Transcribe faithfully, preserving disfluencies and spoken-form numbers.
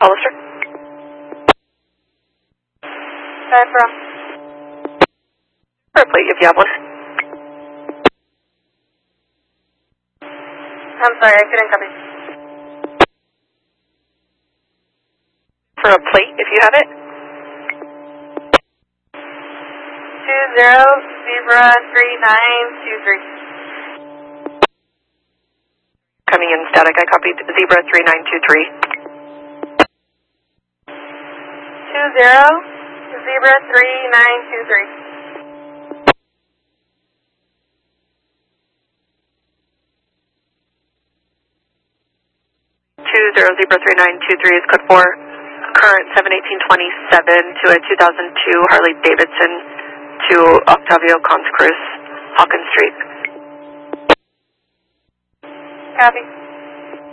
Hollister. Sorry, from. For a plate if you have one. I'm sorry, I couldn't copy. For a plate if you have it. Two zero zebra three nine two three. Coming in static, I copied Zebra three nine two three. Two zero zebra three nine two three. Two zero Zebra three nine two three is code four. Current seven eighteen twenty seven to a two thousand two Harley Davidson to Octavio Conscruz, Hawkins Street. Copy.